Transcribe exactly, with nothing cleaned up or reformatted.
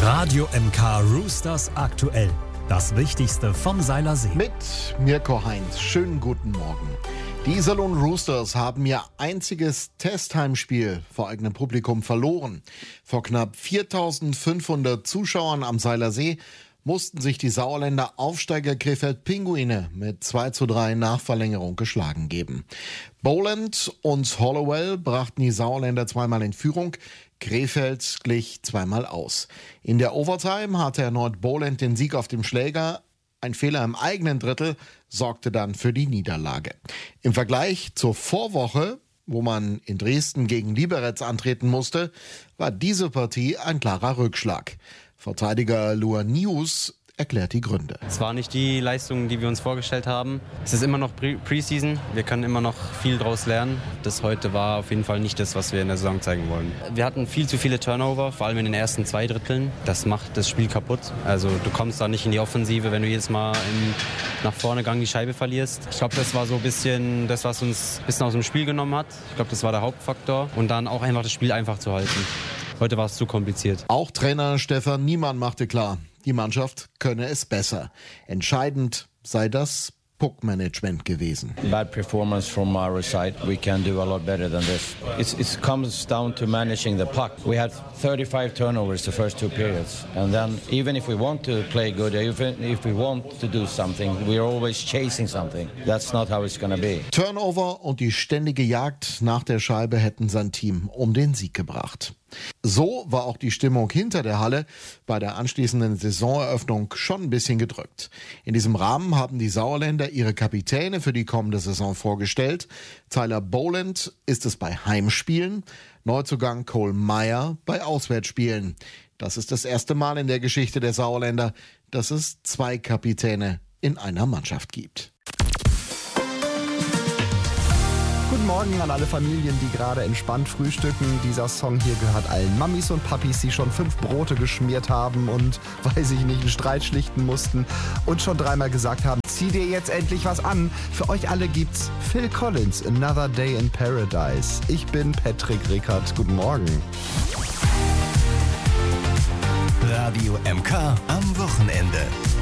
Radio M K Roosters aktuell. Das Wichtigste vom Seiler See. Mit Mirko Heinz. Schönen guten Morgen. Die Iserlohn Roosters haben ihr einziges Testheimspiel vor eigenem Publikum verloren. Vor knapp viertausendfünfhundert Zuschauern am Seiler See mussten sich die Sauerländer Aufsteiger Krefeld Pinguine mit zwei zu drei nach Verlängerung geschlagen geben. Boland und Hollowell brachten die Sauerländer zweimal in Führung. Krefeld glich zweimal aus. In der Overtime hatte erneut Boland den Sieg auf dem Schläger. Ein Fehler im eigenen Drittel sorgte dann für die Niederlage. Im Vergleich zur Vorwoche, wo man in Dresden gegen Liberec antreten musste, war diese Partie ein klarer Rückschlag. Verteidiger Luan Nius erklärt die Gründe. Es war nicht die Leistung, die wir uns vorgestellt haben. Es ist immer noch Preseason. Wir können immer noch viel daraus lernen. Das heute war auf jeden Fall nicht das, was wir in der Saison zeigen wollen. Wir hatten viel zu viele Turnover, vor allem in den ersten zwei Dritteln. Das macht das Spiel kaputt. Also du kommst da nicht in die Offensive, wenn du jedes Mal im nach vorne gegangen die Scheibe verlierst. Ich glaube, das war so ein bisschen das, was uns ein bisschen aus dem Spiel genommen hat. Ich glaube, das war der Hauptfaktor. Und dann auch einfach das Spiel einfach zu halten. Heute war es zu kompliziert. Auch Trainer Stefan Niemann machte klar, die Mannschaft könne es besser. Entscheidend sei das Puckmanagement gewesen. Bad performance from our side. We can do a lot better than this. It's, it comes down to managing the puck. We had thirty-five turnovers the first two periods. And then even if we want to play good, even if we want to do something, we're always chasing something. That's not how it's going to be. Turnover und die ständige Jagd nach der Scheibe hätten sein Team um den Sieg gebracht. So war auch die Stimmung hinter der Halle bei der anschließenden Saisoneröffnung schon ein bisschen gedrückt. In diesem Rahmen haben die Sauerländer ihre Kapitäne für die kommende Saison vorgestellt. Tyler Boland ist es bei Heimspielen, Neuzugang Cole Meyer bei Auswärtsspielen. Das ist das erste Mal in der Geschichte der Sauerländer, dass es zwei Kapitäne in einer Mannschaft gibt. Guten Morgen an alle Familien, die gerade entspannt frühstücken. Dieser Song hier gehört allen Mamis und Papis, die schon fünf Brote geschmiert haben und, weiß ich nicht, einen Streit schlichten mussten und schon dreimal gesagt haben, zieh dir jetzt endlich was an. Für euch alle gibt's Phil Collins, Another Day in Paradise. Ich bin Patrick Rickert. Guten Morgen. Radio M K am Wochenende.